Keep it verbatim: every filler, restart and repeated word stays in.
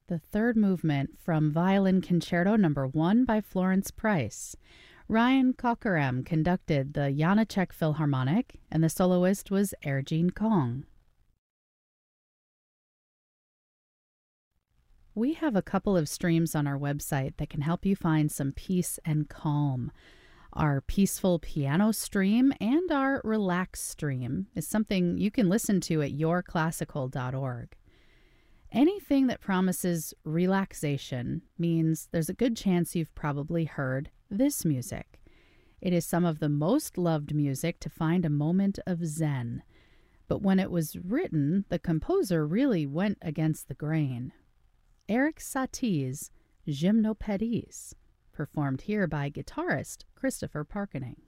The third movement from Violin Concerto Number one by Florence Price. Ryan Cockerham conducted the Janáček Philharmonic, and the soloist was Erjin Kong. We have a couple of streams on our website that can help you find some peace and calm. Our peaceful piano stream and our relax stream is something you can listen to at your classical dot org. Anything that promises relaxation means there's a good chance you've probably heard this music. It is some of the most loved music to find a moment of zen. But when it was written, the composer really went against the grain. Erik Satie's Gymnopédies, performed here by guitarist Christopher Parkening.